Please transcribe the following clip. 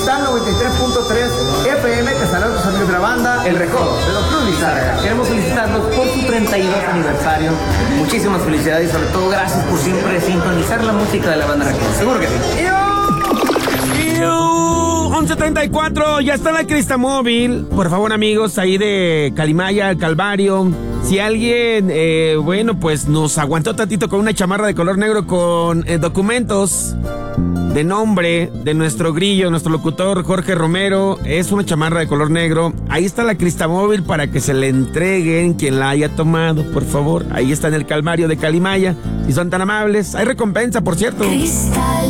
Cristal 93.3 FM, te saludan tus amigos de la banda El Recodo, de Don Cruz Lizárraga. Queremos felicitarlos por su 32 aniversario. Muchísimas felicidades y sobre todo gracias por siempre sintonizar la música de la banda Recodo. Seguro que sí. 11:34, ya está la Cristamóvil. Por favor, amigos, ahí de Calimaya, al Calvario. Si alguien, pues nos aguantó tantito con una chamarra de color negro con documentos de nombre de nuestro grillo, nuestro locutor Jorge Romero, es una chamarra de color negro. Ahí está la Cristamóvil para que se le entreguen quien la haya tomado, por favor. Ahí está en el Calvario de Calimaya. Si son tan amables, hay recompensa, por cierto. Cristal.